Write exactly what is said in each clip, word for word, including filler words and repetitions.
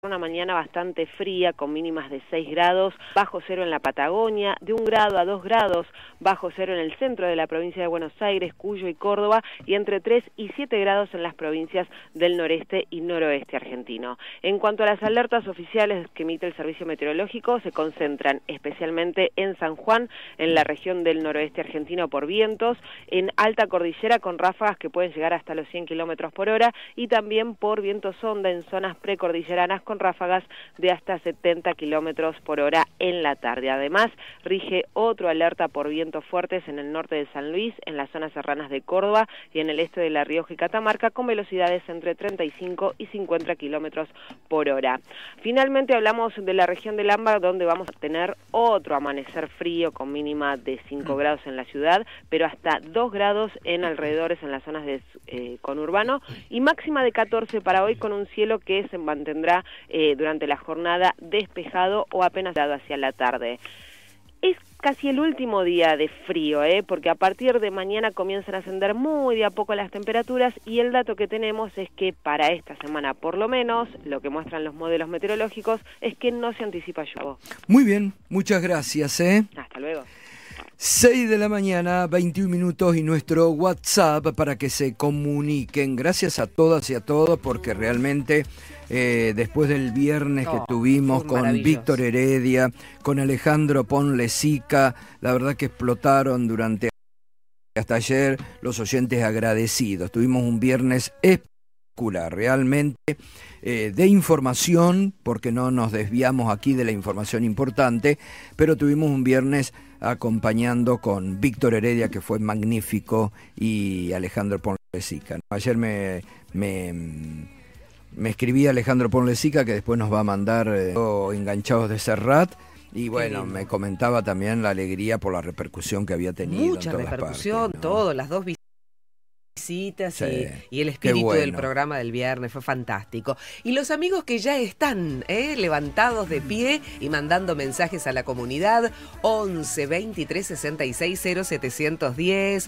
Una mañana bastante fría, con mínimas de seis grados, bajo cero en la Patagonia, de un grado a dos grados, bajo cero en el centro de la provincia de Buenos Aires, Cuyo y Córdoba, y entre tres y siete grados en las provincias del noreste y noroeste argentino. En cuanto a las alertas oficiales que emite el Servicio Meteorológico, se concentran especialmente en San Juan, en la región del noroeste argentino por vientos, en alta cordillera con ráfagas que pueden llegar hasta los cien kilómetros por hora, y también por viento sonda en zonas precordilleranas con ráfagas de hasta setenta kilómetros por hora en la tarde. Además, rige otro alerta por vientos fuertes en el norte de San Luis, en las zonas serranas de Córdoba y en el este de La Rioja y Catamarca, con velocidades entre treinta y cinco y cincuenta kilómetros por hora. Finalmente hablamos de la región del AMBA, donde vamos a tener otro amanecer frío con mínima de cinco grados en la ciudad, pero hasta dos grados en alrededores en las zonas de eh, conurbano, y máxima de catorce para hoy, con un cielo que se mantendrá Eh, durante la jornada despejado o apenas dado hacia la tarde. Es casi el último día de frío, ¿eh? porque a partir de mañana comienzan a ascender muy de a poco las temperaturas, y el dato que tenemos es que para esta semana, por lo menos, lo que muestran los modelos meteorológicos es que no se anticipa lluvia. Muy bien, muchas gracias. ¿eh? Hasta luego. seis de la mañana, veintiún minutos, y nuestro WhatsApp para que se comuniquen. Gracias a todas y a todos, porque realmente eh, después del viernes no, que tuvimos con Víctor Heredia, con Alejandro Ponlecica, la verdad que explotaron durante hasta ayer los oyentes agradecidos. Tuvimos un viernes espectacular, realmente eh, de información, porque no nos desviamos aquí de la información importante, pero tuvimos un viernes acompañando con Víctor Heredia, que fue magnífico, y Alejandro Ponlecica. Ayer me, me, me escribía Alejandro Ponlecica, que después nos va a mandar eh, Enganchados de Serrat, y bueno, me comentaba también la alegría por la repercusión que había tenido. Mucha en todas repercusión, partes, ¿no? todo, las dos visitas sí, y, y el espíritu bueno. del programa del viernes fue fantástico. Y los amigos que ya están eh, levantados de pie y mandando mensajes a la comunidad, once, veintitrés, sesenta y seis, cero setecientos diez.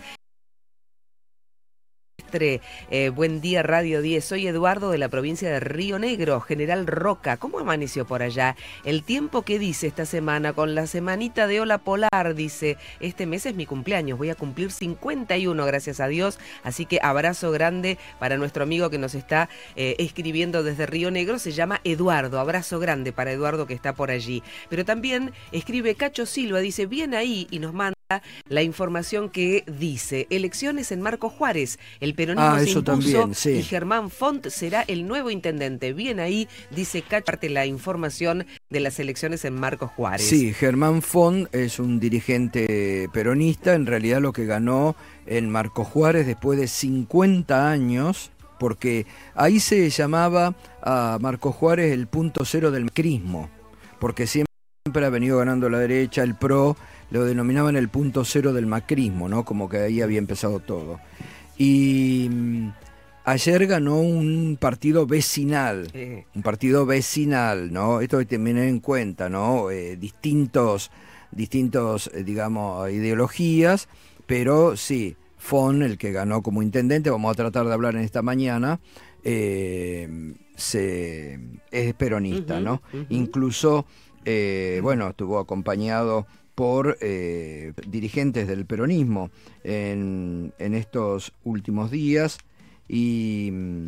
Eh, buen día Radio diez, soy Eduardo de la provincia de Río Negro, General Roca. ¿Cómo amaneció por allá? El tiempo que dice esta semana, con la semanita de ola polar, dice, este mes es mi cumpleaños, voy a cumplir cincuenta y uno, gracias a Dios, así que abrazo grande para nuestro amigo que nos está eh, escribiendo desde Río Negro, se llama Eduardo, abrazo grande para Eduardo que está por allí. Pero también escribe Cacho Silva, dice, bien ahí, y nos manda la información que dice, elecciones en Marcos Juárez, el peronismo ah, se impuso también, sí. y Germán Font será el nuevo intendente. Bien ahí, dice Cacho, parte la información de las elecciones en Marcos Juárez. Sí, Germán Font es un dirigente peronista, en realidad lo que ganó en Marcos Juárez después de cincuenta años, porque ahí se llamaba a Marcos Juárez el punto cero del macrismo, porque siempre ha venido ganando la derecha, el P R O, lo denominaban el punto cero del macrismo, ¿no? Como que ahí había empezado todo. Y mmm, ayer ganó un partido vecinal, sí. un partido vecinal, ¿no? Esto hay que tener en cuenta, ¿no? Eh, distintos, distintos, eh, digamos, ideologías, pero sí, Font, el que ganó como intendente, vamos a tratar de hablar en esta mañana, eh, se, es peronista, uh-huh, ¿no? Uh-huh. Incluso, eh, bueno, estuvo acompañado por eh, dirigentes del peronismo en, en estos últimos días, y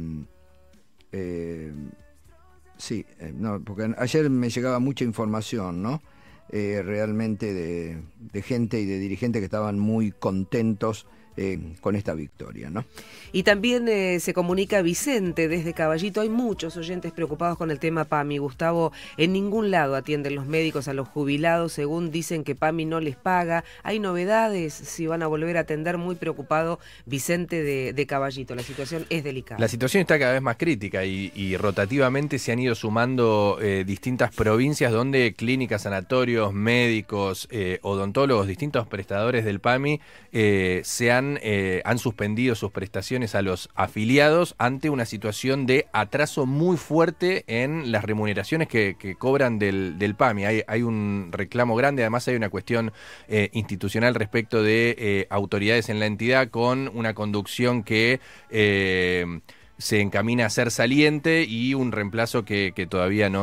eh, sí, eh, no, porque ayer me llegaba mucha información, ¿no? Eh, realmente de, de gente y de dirigentes que estaban muy contentos Eh, con esta victoria, ¿no? Y también eh, se comunica Vicente desde Caballito. Hay muchos oyentes preocupados con el tema PAMI. Gustavo, en ningún lado atienden los médicos a los jubilados, según dicen que PAMI no les paga. Hay novedades, si van a volver a atender. Muy preocupado Vicente de, de Caballito. La situación es delicada. La situación está cada vez más crítica y, y rotativamente se han ido sumando eh, distintas provincias donde clínicas, sanatorios, médicos, eh, odontólogos, distintos prestadores del PAMI eh, se han Eh, han suspendido sus prestaciones a los afiliados ante una situación de atraso muy fuerte en las remuneraciones que, que cobran del, del PAMI. Hay, hay un reclamo grande, además hay una cuestión eh, institucional respecto de eh, autoridades en la entidad con una conducción que eh, se encamina a ser saliente y un reemplazo que, que todavía no